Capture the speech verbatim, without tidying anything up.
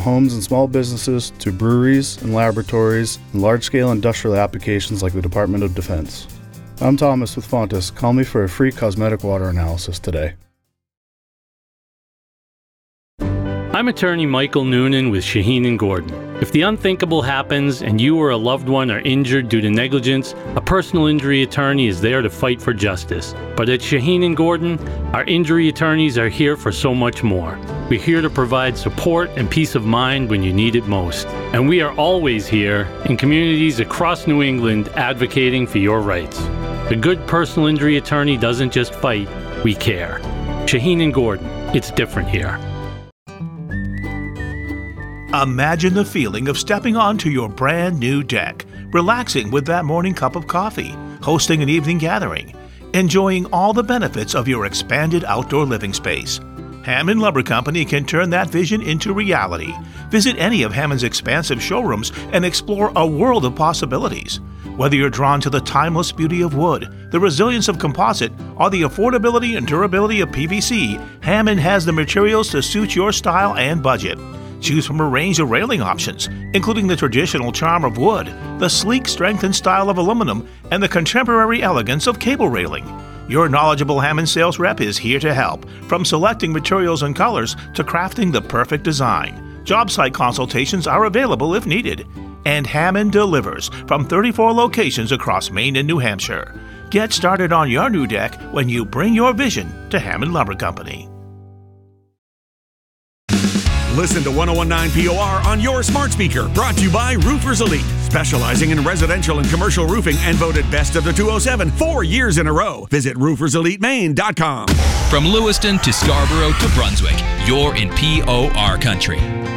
homes and small businesses to breweries and laboratories and large-scale industrial applications like the Department of Defense. I'm Thomas with Fontis. Call me for a free cosmetic water analysis today. I'm attorney Michael Noonan with Shaheen and Gordon. If the unthinkable happens and you or a loved one are injured due to negligence, a personal injury attorney is there to fight for justice. But at Shaheen and Gordon, our injury attorneys are here for so much more. We're here to provide support and peace of mind when you need it most. And we are always here in communities across New England advocating for your rights. The good personal injury attorney doesn't just fight, we care. Shaheen and Gordon, it's different here. Imagine the feeling of stepping onto your brand new deck, relaxing with that morning cup of coffee, hosting an evening gathering, enjoying all the benefits of your expanded outdoor living space. Hammond Lumber Company can turn that vision into reality. Visit any of Hammond's expansive showrooms and explore a world of possibilities. Whether you're drawn to the timeless beauty of wood, the resilience of composite, or the affordability and durability of P V C, Hammond has the materials to suit your style and budget. Choose from a range of railing options, including the traditional charm of wood, the sleek strength and style of aluminum, and the contemporary elegance of cable railing. Your knowledgeable Hammond sales rep is here to help, from selecting materials and colors to crafting the perfect design. Job site consultations are available if needed. And Hammond delivers from thirty-four locations across Maine and New Hampshire. Get started on your new deck when you bring your vision to Hammond Lumber Company. Listen to one oh one point nine P O R on your smart speaker. Brought to you by Roofers Elite, specializing in residential and commercial roofing and voted best of the two oh seven four years in a row. Visit roofers elite maine dot com. From Lewiston to Scarborough to Brunswick, you're in P O R country.